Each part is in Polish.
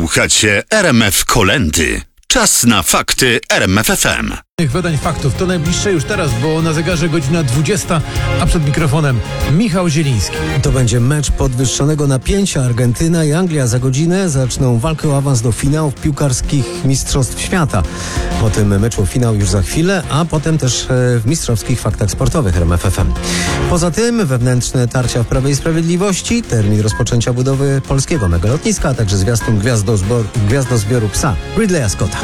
Słuchacie RMF Kolendy. Czas na fakty RMF FM. Wydań faktów to najbliższe już teraz, bo na zegarze godzina 20, a przed mikrofonem Michał Zieliński. To będzie mecz podwyższonego napięcia. Argentyna i Anglia za godzinę zaczną walkę o awans do finałów piłkarskich Mistrzostw Świata. O tym meczu o finał już za chwilę, a potem też w mistrzowskich faktach sportowych RMF FM. Poza tym wewnętrzne tarcia w Prawie i Sprawiedliwości, termin rozpoczęcia budowy polskiego megalotniska, a także zwiastun gwiazdozbioru psa Ridleya Scotta.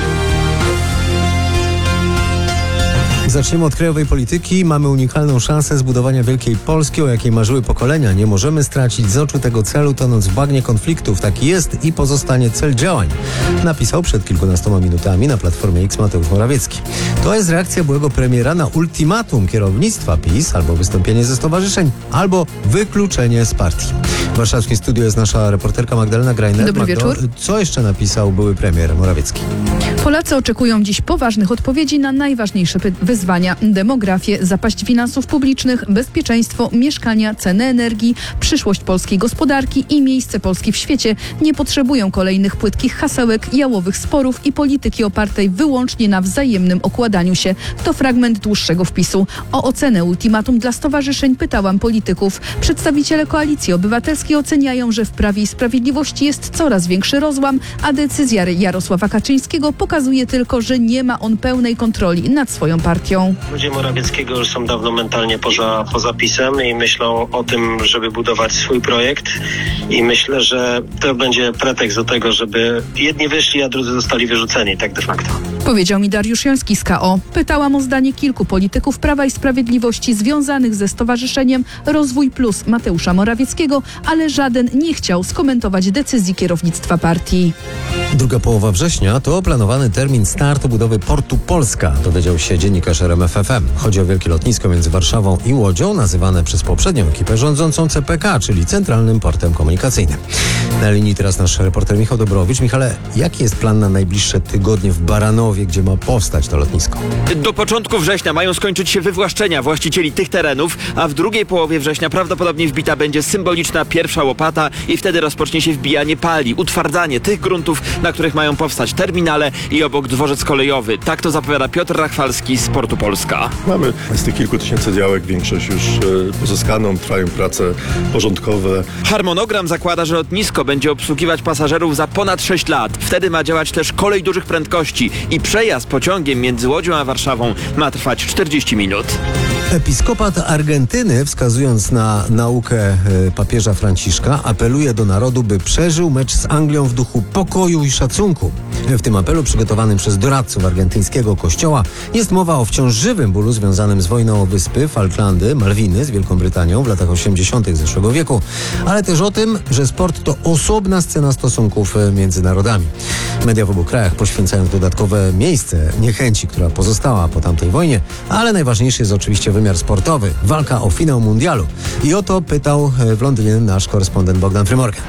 Zaczniemy od krajowej polityki. Mamy unikalną szansę zbudowania Wielkiej Polski, o jakiej marzyły pokolenia. Nie możemy stracić z oczu tego celu, tonąc w bagnie konfliktów. Taki jest i pozostanie cel działań. Napisał przed kilkunastoma minutami na Platformie X Mateusz Morawiecki. To jest reakcja byłego premiera na ultimatum kierownictwa PiS, albo wystąpienie ze stowarzyszeń, albo wykluczenie z partii. W warszawskim studiu jest nasza reporterka Magdalena Grajner. Dobry wieczór. Co jeszcze napisał były premier Morawiecki? Polacy oczekują dziś poważnych odpowiedzi na najważniejsze wyzwania: demografię, zapaść finansów publicznych, bezpieczeństwo, mieszkania, ceny energii, przyszłość polskiej gospodarki i miejsce Polski w świecie. Nie potrzebują kolejnych płytkich hasełek, jałowych sporów i polityki opartej wyłącznie na wzajemnym okładaniu się. To fragment dłuższego wpisu. O ocenę ultimatum dla stowarzyszeń pytałam polityków. Przedstawiciele Koalicji Obywatelskiej oceniają, że w Prawie i Sprawiedliwości jest coraz większy rozłam, a decyzja Jarosława Kaczyńskiego pokazuje tylko, że nie ma on pełnej kontroli nad swoją partią. Ludzie Morawieckiego już są dawno mentalnie poza PiS-em i myślą o tym, żeby budować swój projekt, i myślę, że to będzie pretekst do tego, żeby jedni wyszli, a drudzy zostali wyrzuceni, tak de facto. Powiedział mi Dariusz Joński z KO. Pytałam o zdanie kilku polityków Prawa i Sprawiedliwości związanych ze Stowarzyszeniem Rozwój Plus Mateusza Morawieckiego, ale żaden nie chciał skomentować decyzji kierownictwa partii. Druga połowa września to planowany termin startu budowy portu Polska, dowiedział się dziennikarz RMF FM. Chodzi o wielkie lotnisko między Warszawą i Łodzią, nazywane przez poprzednią ekipę rządzącą CPK, czyli Centralnym Portem Komunikacyjnym. Na linii teraz nasz reporter Michał Dobrowicz. Michale, jaki jest plan na najbliższe tygodnie w Baranowie, gdzie ma powstać to lotnisko? Do początku września mają skończyć się wywłaszczenia właścicieli tych terenów, a w drugiej połowie września prawdopodobnie wbita będzie symboliczna pierwsza łopata i wtedy rozpocznie się wbijanie pali, utwardzanie tych gruntów, na których mają powstać terminale i obok dworzec kolejowy. Tak to zapowiada Piotr Rachwalski z Portu Polska. Mamy z tych kilku tysięcy działek większość już pozyskaną, trwają prace porządkowe. Harmonogram zakłada, że lotnisko będzie obsługiwać pasażerów za ponad 6 lat. Wtedy ma działać też kolej dużych prędkości i przejazd pociągiem między Łodzią a Warszawą ma trwać 40 minut. Episkopat Argentyny, wskazując na naukę papieża Franciszka, apeluje do narodu, by przeżył mecz z Anglią w duchu pokoju i szacunku. W tym apelu, przygotowanym przez doradców argentyńskiego kościoła, jest mowa o wciąż żywym bólu związanym z wojną o wyspy Falklandy, Malwiny z Wielką Brytanią w latach 80. zeszłego wieku, ale też o tym, że sport to osobna scena stosunków między narodami. Media w obu krajach poświęcają dodatkowe miejsce niechęci, która pozostała po tamtej wojnie, ale najważniejszy jest oczywiście wymiar sportowy, walka o finał mundialu. I o to pytał w Londynie nasz korespondent Bogdan Frymorgan.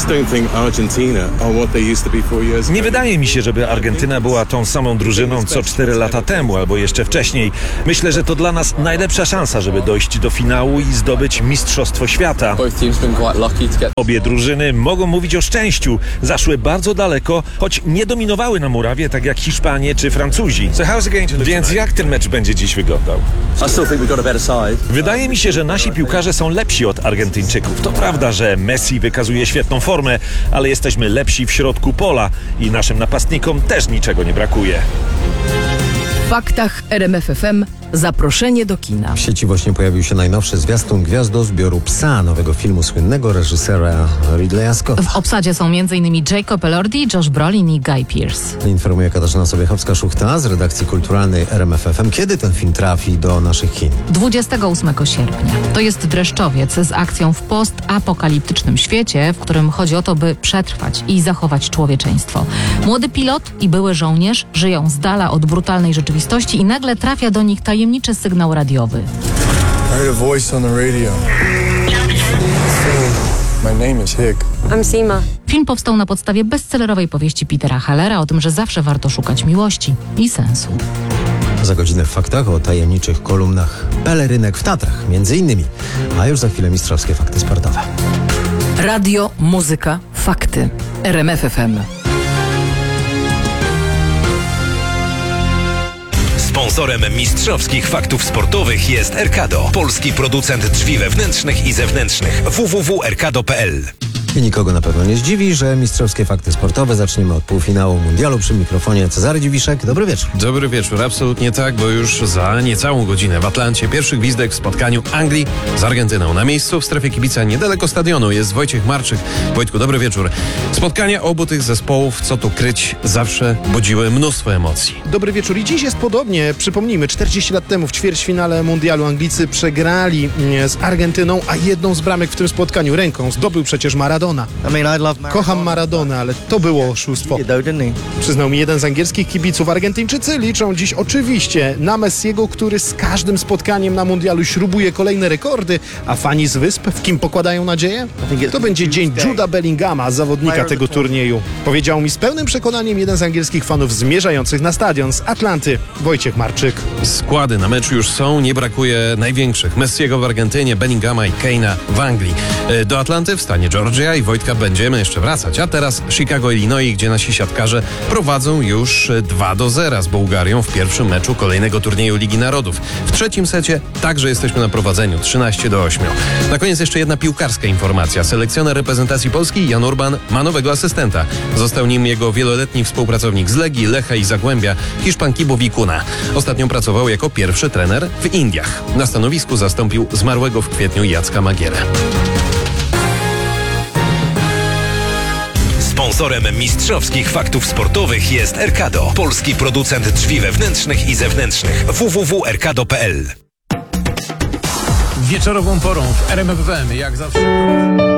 Nie wydaje mi się, żeby Argentyna była tą samą drużyną co 4 lata temu albo jeszcze wcześniej. Myślę, że to dla nas najlepsza szansa, żeby dojść do finału i zdobyć Mistrzostwo Świata. Obie drużyny mogą mówić o szczęściu. Zaszły bardzo daleko, choć nie dominowały na murawie tak jak Hiszpanie czy Francuzi. Więc jak ten mecz będzie dziś wyglądał? Wydaje mi się, że nasi piłkarze są lepsi od Argentyńczyków. To prawda, że Messi wykazuje świetną formę, ale jesteśmy lepsi w środku pola i naszym napastnikom też niczego nie brakuje. W faktach RMF FM zaproszenie do kina. W sieci właśnie pojawił się najnowszy zwiastun Gwiazdozbioru psa, nowego filmu słynnego reżysera Ridleya Scotta. W obsadzie są m.in. Jacob Elordi, Josh Brolin i Guy Pearce. Informuje Katarzyna Sobiechowska-Szuchta z redakcji kulturalnej RMF FM. Kiedy ten film trafi do naszych kin? 28 sierpnia. To jest dreszczowiec z akcją w postapokaliptycznym świecie, w którym chodzi o to, by przetrwać i zachować człowieczeństwo. Młody pilot i były żołnierz żyją z dala od brutalnej rzeczywistości i nagle trafia do nich tajemniczy sygnał radiowy. I heard a voice on the radio. My name is Hick. I'm Sima. Film powstał na podstawie bestsellerowej powieści Petera Hallera o tym, że zawsze warto szukać miłości i sensu. Za godzinę w faktach o tajemniczych kolumnach pelerynek w Tatrach, między innymi. A już za chwilę mistrzowskie fakty sportowe. Radio, muzyka, fakty. RMF FM. Sponsorem mistrzowskich faktów sportowych jest Erkado, polski producent drzwi wewnętrznych i zewnętrznych. www.erkado.pl. I nikogo na pewno nie zdziwi, że mistrzowskie fakty sportowe zaczniemy od półfinału mundialu. Przy mikrofonie Cezary Dziwiszek. Dobry wieczór. Dobry wieczór, absolutnie tak, bo już za niecałą godzinę w Atlancie pierwszy gwizdek w spotkaniu Anglii z Argentyną. Na miejscu w strefie kibica niedaleko stadionu jest Wojciech Marczyk. Wojtku, dobry wieczór. Spotkania obu tych zespołów, co tu kryć, zawsze budziły mnóstwo emocji. Dobry wieczór i dziś jest podobnie. Przypomnijmy, 40 lat temu w ćwierćfinale mundialu Anglicy przegrali z Argentyną, a jedną z bramek w tym spotkaniu ręką zdobył przecież Maradona. Kocham Maradonę, ale to było oszustwo. Przyznał mi jeden z angielskich kibiców. Argentyńczycy liczą dziś oczywiście na Messiego, który z każdym spotkaniem na mundialu śrubuje kolejne rekordy, a fani z Wysp w kim pokładają nadzieję? To będzie dzień Juda Bellingama, zawodnika tego turnieju. Powiedział mi z pełnym przekonaniem jeden z angielskich fanów zmierzających na stadion z Atlanty, Wojciech Marczyk. Składy na mecz już są, nie brakuje największych. Messiego w Argentynie, Bellingama i Kane'a w Anglii. Do Atlanty wstanie Georgia i Wojtka będziemy jeszcze wracać. A teraz Chicago, Illinois, gdzie nasi siatkarze prowadzą już 2-0 z Bułgarią w pierwszym meczu kolejnego turnieju Ligi Narodów. W trzecim secie także jesteśmy na prowadzeniu 13-8. Na koniec jeszcze jedna piłkarska informacja. Selekcjoner reprezentacji Polski Jan Urban ma nowego asystenta. Został nim jego wieloletni współpracownik z Legii, Lecha i Zagłębia, Hiszpan Kibo Wikuna. Ostatnio pracował jako pierwszy trener w Indiach. Na stanowisku zastąpił zmarłego w kwietniu Jacka Magierę. Sponsorem mistrzowskich faktów sportowych jest Erkado, polski producent drzwi wewnętrznych i zewnętrznych. www.erkado.pl. Wieczorową porą w RMF FM, jak zawsze.